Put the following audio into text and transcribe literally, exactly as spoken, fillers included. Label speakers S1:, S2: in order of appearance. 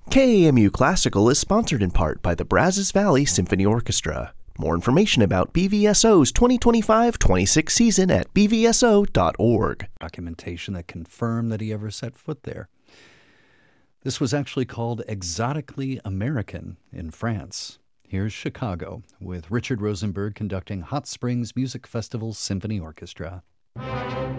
S1: K A M U Classical is sponsored in part by the Brazos Valley Symphony Orchestra. More information about B V S O's twenty twenty-five twenty-six season at b v s o dot org.
S2: Documentation that confirmed that he ever set foot there. This was actually called Exotically American in France. Here's Chicago with Richard Rosenberg conducting Hot Springs Music Festival's Symphony Orchestra.